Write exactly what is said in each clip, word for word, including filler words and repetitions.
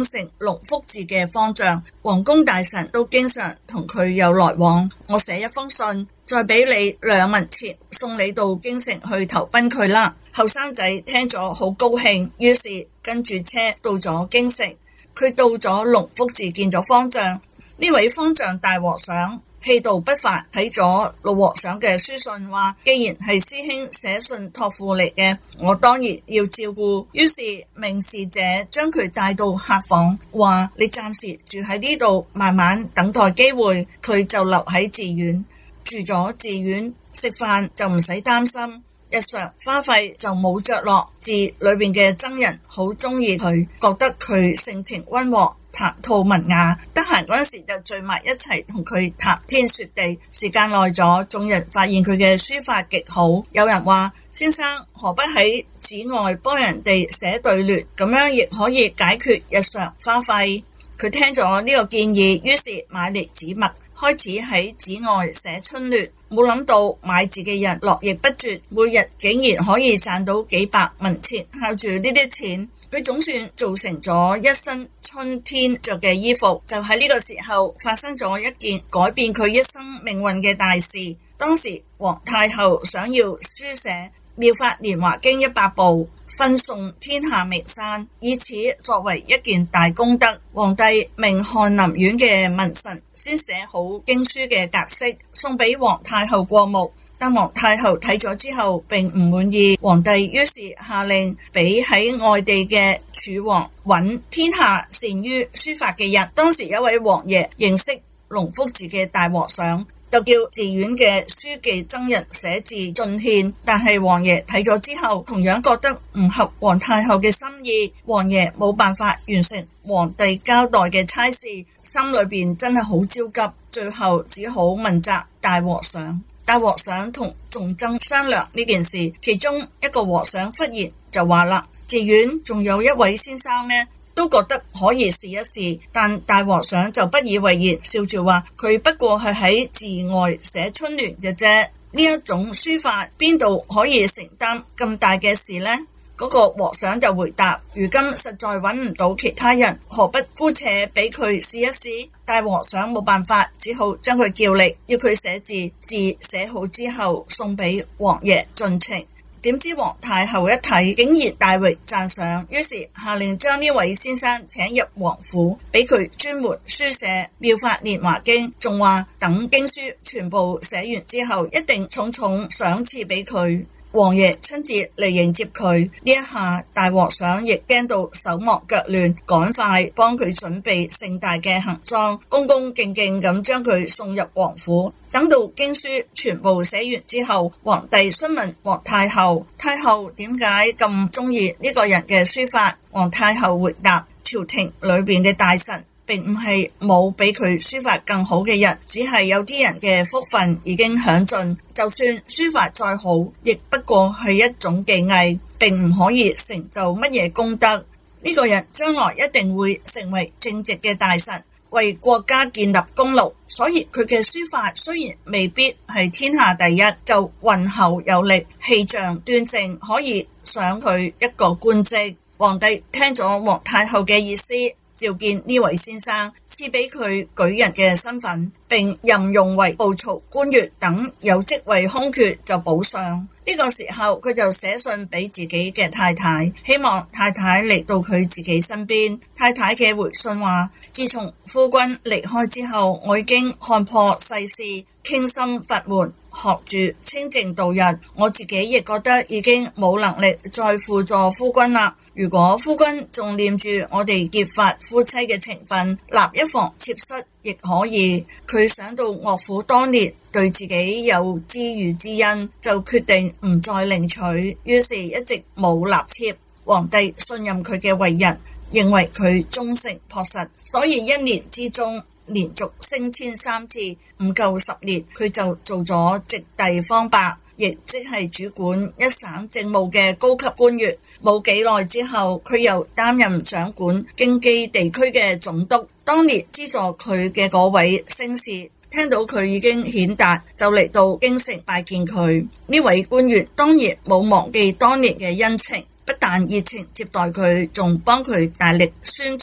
城龍福寺嘅方丈，皇宮大臣都經常同佢有來往。我寫一封信，再俾你兩文錢，送你到京城去投奔佢啦。後生仔聽咗好高興，於是跟住車到咗京城。佢到咗龍福寺見咗方丈，呢位方丈大和尚氣度不凡，睇咗老和尚嘅書信，話既然係師兄寫信託付嚟嘅，我當然要照顧。於是命侍者將佢帶到客房，話你暫時住喺呢度，慢慢等待機會。佢就留喺寺院，住咗寺院，食飯就唔使擔心，日常花費就冇着落。寺裏邊嘅僧人好中意佢，覺得佢性情溫和，談吐文雅，得閒嗰陣時就聚埋一齊同佢談天說地。時間耐咗，眾人發現佢嘅書法極好，有人話先生何不喺寺外幫人哋寫對聯，咁樣亦可以解決日常花費。佢聽咗呢個建議，於是買嚟紙墨，開始喺寺外寫春聯。冇諗到買字嘅人絡繹不絕，每日竟然可以賺到幾百文錢。靠住呢啲錢，佢總算做成咗一身春天着嘅衣服。就喺呢個時候發生咗一件改變佢一生命運嘅大事。當時皇太后想要書寫《妙法蓮華經》一百部，分送天下名山，以此作為一件大功德。皇帝命翰林院嘅文臣先寫好經書嘅格式，送俾皇太后過目。但皇太后睇咗之後並唔滿意，皇帝於是下令俾喺外地嘅儲王揾天下善於書法嘅人。當時有位王爺認識龍福寺嘅大和尚，就叫寺院嘅書記僧人寫字進獻，但係王爺睇咗之後同樣覺得唔合皇太后嘅心意，王爺冇辦法完成皇帝交代嘅差事，心裏邊真係好焦急，最後只好問責大和尚。大和尚同眾僧商量呢件事，其中一個和尚忽然就話啦，寺院仲有一位先生咩？都覺得可以試一試，但大和尚就不以為然，笑住話佢不過係喺寺外寫春聯嘅啫，呢一種書法邊度可以承擔咁大嘅事呢？嗰個和尚就回答，如今實在揾唔到其他人，何不姑且俾佢試一試？大和尚冇辦法，只好將佢叫嚟，要佢寫字，字寫好之後送俾王爺進呈。點知皇太后一睇，竟然大為讚賞，於是下令將呢位先生請入王府，俾佢專門書寫《妙法蓮華經》，仲話等經書全部寫完之後，一定重重賞賜俾佢。王爺親自嚟迎接佢，呢一下大和尚亦驚到手忙腳亂，趕快幫佢準備盛大嘅行裝，恭恭敬敬咁將佢送入王府。等到經書全部寫完之後，皇帝詢問皇太后，太后點解咁中意呢個人嘅書法？皇太后回答，朝廷裏邊嘅大臣並唔係冇比佢書法更好嘅人，只係有啲人嘅福分已經享盡，就算書法再好，亦不過係一種技藝，並唔可以成就乜嘢功德。呢個人將來一定會成為正直嘅大臣，為國家建立功勞，所以佢嘅書法雖然未必係天下第一，就渾厚有力，氣象端正，可以賞佢一個官職。皇帝聽咗皇太后嘅意思，召見呢位先生，賜俾佢舉人嘅身份，並任用為步曹官員等，有職位空缺就補上。呢個時候佢就寫信俾自己嘅太太，希望太太嚟到佢自己身邊。太太嘅回信話，自從夫君離開之後，我已經看破世事，傾心佛門，學住清靜度日，我自己亦覺得已經冇能力再輔助夫君啦。如果夫君仲念住我哋結發夫妻嘅情分，立一房妾室亦可以。佢想到岳父當年對自己有知遇之恩，就決定唔再領取，於是一直冇納妾。皇帝信任佢嘅為人，認為佢忠誠樸實，所以一年之中連續升遷三次，唔夠十年佢就做咗直隸方伯，亦即係主管一省政務嘅高級官員。冇幾耐之後，佢又擔任掌管京畿地區嘅總督。當年資助佢嘅嗰位星士聽到佢已經顯達，就嚟到京城拜見佢。呢位官員當然冇忘記當年嘅恩情，不但熱情接待佢，仲幫佢大力宣傳。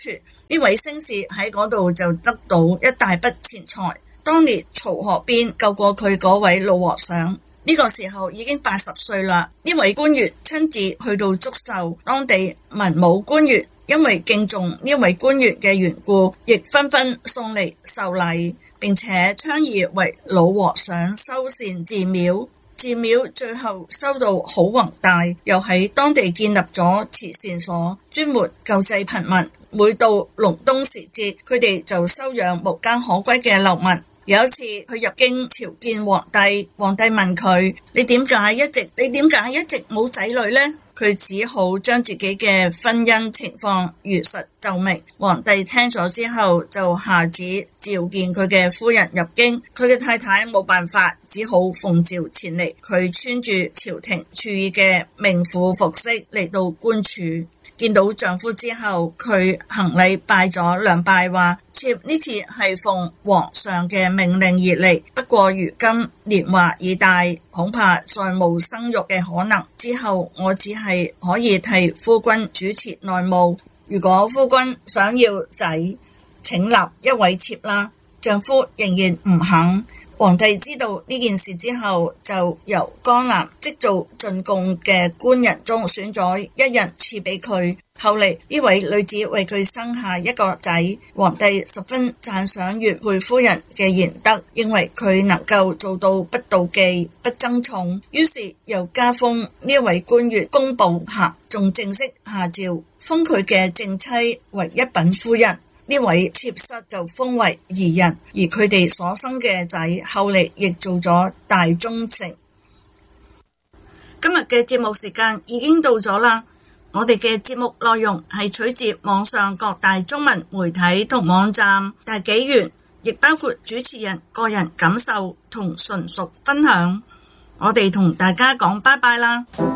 呢位紳士喺嗰度就得到一大筆錢財。當年曹河邊救過佢嗰位老和尚，呢個時候已經八十歲啦。呢位官員親自去到祝壽，當地文武官員因為敬重呢位官員嘅緣故，亦紛紛送嚟壽禮，並且倡議為老和尚修繕寺廟。寺廟最後修到好宏大，又喺當地建立咗慈善所，專門救濟貧民。每到隆冬時節，佢哋就收養無家可歸嘅流民。有一次佢入京朝見皇帝，皇帝問佢：你點解一直你點解一直冇仔女呢？佢只好將自己嘅婚姻情況如實奏明。皇帝聽咗之後就下旨召見佢嘅夫人入京，佢嘅太太冇辦法，只好奉詔前嚟。佢穿住朝廷處以嘅命婦服飾嚟到官署，見到丈夫之後，佢行禮拜咗兩拜，話：妾呢次係奉皇上嘅命令而嚟，不過如今年華已大，恐怕再冇生育嘅可能。之後我只係可以替夫君主持內務，如果夫君想要仔，請立一位妾啦。丈夫仍然唔肯。皇帝知道呢件事之後，就由江南織造進貢嘅官人中選咗一人賜俾佢。後嚟呢位女子為佢生下一個仔，皇帝十分讚賞原配夫人嘅賢德，認為佢能夠做到不妒忌、不爭寵，於是又加封呢位官員工部銜，仲正式下詔封佢嘅正妻為一品夫人。呢位妾室就封為義人，而佢哋所生嘅仔後嚟亦做咗大忠臣。今日嘅節目時間已經到咗啦，我哋嘅節目內容係取自網上各大中文媒體同網站大紀元，亦包括主持人個人感受同純屬分享。我哋同大家講拜拜啦。